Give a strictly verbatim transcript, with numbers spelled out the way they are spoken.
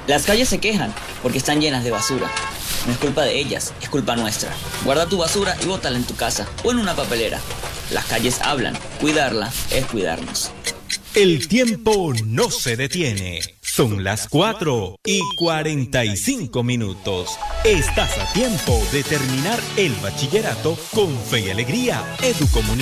Las calles se quejan porque están llenas de basura. No es culpa de ellas, es culpa nuestra. Guarda tu basura y bótala en tu casa o en una papelera. Las calles hablan, cuidarla es cuidarnos. El tiempo no se detiene. Son las cuatro y cuarenta y cinco minutos. Estás a tiempo de terminar el bachillerato con fe y alegría. Educomunicación.